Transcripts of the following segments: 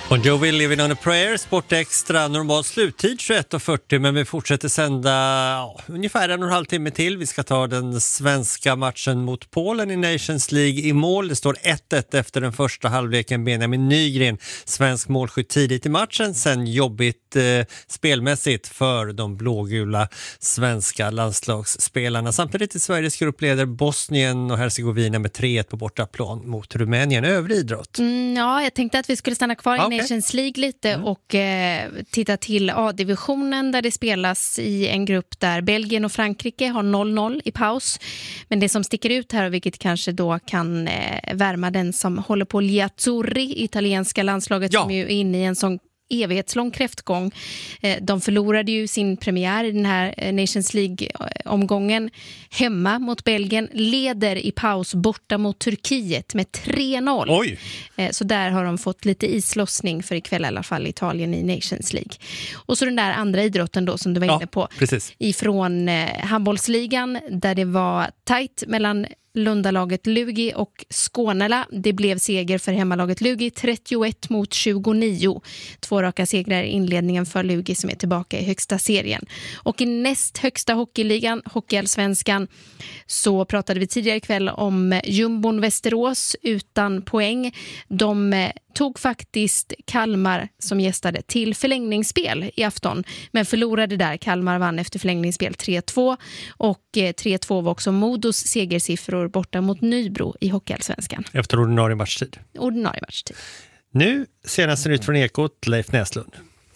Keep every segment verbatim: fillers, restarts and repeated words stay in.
Bon Jovi, Living on a Prayer, Sport Extra, normal sluttid tjugoett och fyrtio, men vi fortsätter sända ja, ungefär en och en halv timme till. Vi ska ta den svenska matchen mot Polen i Nations League i mål. Det står ett ett efter den första halvleken. Benjamin Nygren, svensk målskytt tidigt i matchen. Sen jobbigt eh, spelmässigt för de blågula svenska landslagsspelarna. Samtidigt är Sveriges gruppledare Bosnien och Hercegovina med tre ett på bortaplan mot Rumänien. Övrig idrott. Mm, ja, jag tänkte att vi skulle stanna kvar i okay. Nations League lite mm. och eh, titta till A-divisionen där det spelas i en grupp där Belgien och Frankrike har noll noll i paus. Men det som sticker ut här, vilket kanske då kan eh, värma den som håller på Gli Azzurri, italienska landslaget ja. som är inne i en sån evighetslång kräftgång. De förlorade ju sin premiär i den här Nations League-omgången hemma mot Belgien, leder i paus borta mot Turkiet med tre noll. Oj. Så där har de fått lite islossning för ikväll i alla fall, Italien i Nations League. Och så den där andra idrotten då som du var inne på. Ja, precis. Ifrån handbollsligan där det var tajt mellan Lundalaget Lugi och Skånela. Det blev seger för hemmalaget Lugi, trettioett mot tjugonio. Två raka segrar i inledningen för Lugi som är tillbaka i högsta serien. Och i näst högsta hockeyligan, Hockeyallsvenskan, så pratade vi tidigare ikväll om Jumbon Västerås utan poäng. De tog faktiskt Kalmar som gästade till förlängningsspel i afton, men förlorade där. Kalmar vann efter förlängningsspel tre två och tre två var också Modos segersiffror borta mot Nybro i Hockeyallsvenskan. Efter ordinarie matchtid. Ordinarie matchtid. Nu senaste nytt från Ekot, Leif Näslund.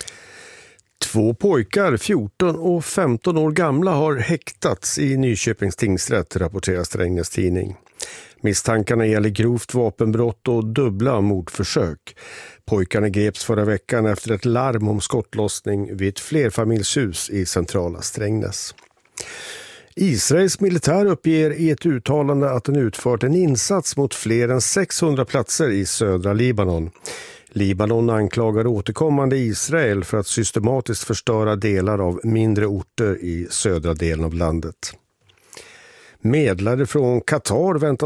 Två pojkar, fjorton och femton år gamla, har häktats i Nyköpings tingsrätt, rapporterar Strängnäs tidning. Misstankarna gäller grovt vapenbrott och dubbla mordförsök. Pojkarna greps förra veckan efter ett larm om skottlossning vid ett flerfamiljshus i centrala Strängnäs. Israels militär uppger i ett uttalande att den utfört en insats mot fler än sexhundra platser i södra Libanon. Libanon anklagar återkommande Israel för att systematiskt förstöra delar av mindre orter i södra delen av landet. Medlare från Qatar väntas